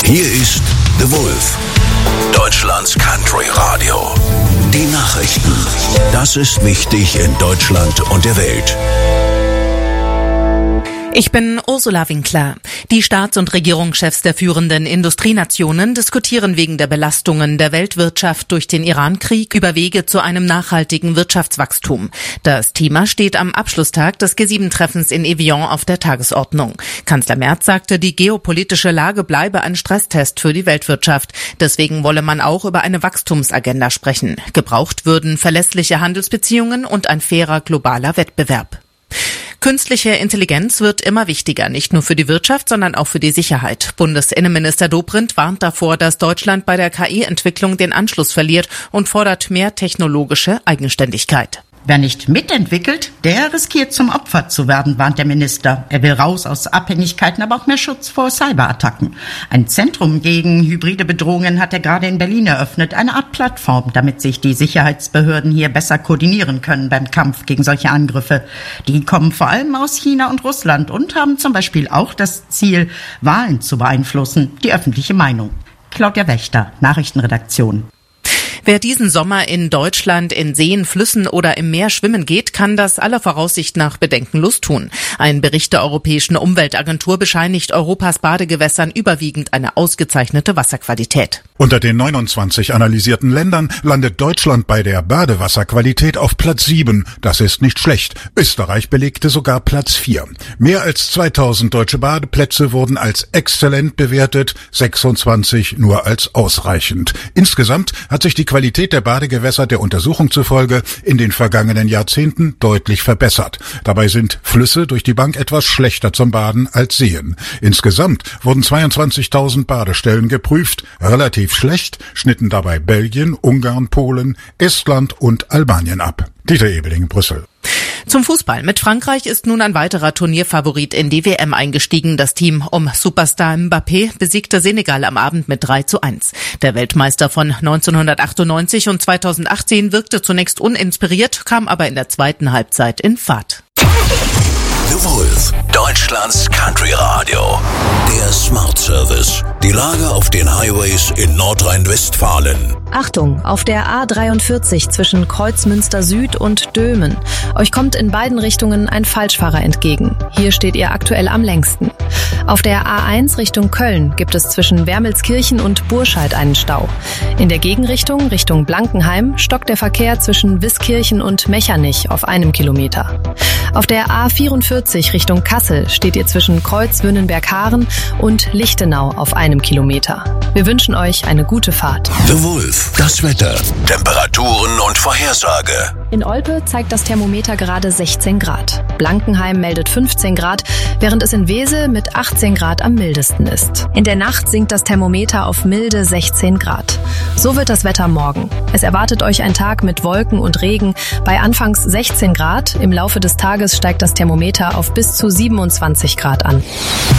Hier ist The Wolf, Deutschlands Country Radio. Die Nachrichten. Das ist wichtig in Deutschland und der Welt. Ich bin Ursula Winkler. Die Staats- und Regierungschefs der führenden Industrienationen diskutieren wegen der Belastungen der Weltwirtschaft durch den Iran-Krieg über Wege zu einem nachhaltigen Wirtschaftswachstum. Das Thema steht am Abschlusstag des G7-Treffens in Evian auf der Tagesordnung. Kanzler Merz sagte, die geopolitische Lage bleibe ein Stresstest für die Weltwirtschaft. Deswegen wolle man auch über eine Wachstumsagenda sprechen. Gebraucht würden verlässliche Handelsbeziehungen und ein fairer globaler Wettbewerb. Künstliche Intelligenz wird immer wichtiger, nicht nur für die Wirtschaft, sondern auch für die Sicherheit. Bundesinnenminister Dobrindt warnt davor, dass Deutschland bei der KI-Entwicklung den Anschluss verliert und fordert mehr technologische Eigenständigkeit. Wer nicht mitentwickelt, der riskiert zum Opfer zu werden, warnt der Minister. Er will raus aus Abhängigkeiten, aber auch mehr Schutz vor Cyberattacken. Ein Zentrum gegen hybride Bedrohungen hat er gerade in Berlin eröffnet, eine Art Plattform, damit sich die Sicherheitsbehörden hier besser koordinieren können beim Kampf gegen solche Angriffe. Die kommen vor allem aus China und Russland und haben zum Beispiel auch das Ziel, Wahlen zu beeinflussen, die öffentliche Meinung. Claudia Wächter, Nachrichtenredaktion. Wer diesen Sommer in Deutschland in Seen, Flüssen oder im Meer schwimmen geht, kann das aller Voraussicht nach bedenkenlos tun. Ein Bericht der Europäischen Umweltagentur bescheinigt Europas Badegewässern überwiegend eine ausgezeichnete Wasserqualität. Unter den 29 analysierten Ländern landet Deutschland bei der Badewasserqualität auf Platz 7. Das ist nicht schlecht. Österreich belegte sogar Platz 4. Mehr als 2000 deutsche Badeplätze wurden als exzellent bewertet, 26 nur als ausreichend. Insgesamt hat sich die Qualität der Badegewässer der Untersuchung zufolge in den vergangenen Jahrzehnten deutlich verbessert. Dabei sind Flüsse durch die Bank etwas schlechter zum Baden als Seen. Insgesamt wurden 22.000 Badestellen geprüft. Relativ schlecht schnitten dabei Belgien, Ungarn, Polen, Estland und Albanien ab. Dieter Ebeling, Brüssel. Zum Fußball. Mit Frankreich ist nun ein weiterer Turnierfavorit in die WM eingestiegen. Das Team um Superstar Mbappé besiegte Senegal am Abend mit 3:1. Der Weltmeister von 1998 und 2018 wirkte zunächst uninspiriert, kam aber in der zweiten Halbzeit in Fahrt. The Wolf, Deutschlands Country Radio. Der Smart Service. Die Lage auf den Highways in Nordrhein-Westfalen. Achtung, auf der A43 zwischen Kreuzmünster Süd und Dömen. Euch kommt in beiden Richtungen ein Falschfahrer entgegen. Hier steht ihr aktuell am längsten. Auf der A1 Richtung Köln gibt es zwischen Wermelskirchen und Burscheid einen Stau. In der Gegenrichtung, Richtung Blankenheim, stockt der Verkehr zwischen Wiskirchen und Mechernich auf 1 Kilometer. Auf der A44 Richtung Kassel steht ihr zwischen Kreuz-Wünnenberg-Haaren und Lichtenau auf 1 Kilometer. Wir wünschen euch eine gute Fahrt. The Wolf, das Wetter, Temperaturen und Vorhersage. In Olpe zeigt das Thermometer gerade 16 Grad. Blankenheim meldet 15 Grad, während es in Wesel mit 18 Grad am mildesten ist. In der Nacht sinkt das Thermometer auf milde 16 Grad. So wird das Wetter morgen. Es erwartet euch ein Tag mit Wolken und Regen bei anfangs 16 Grad. Im Laufe des Tages steigt das Thermometer auf bis zu 27 Grad an.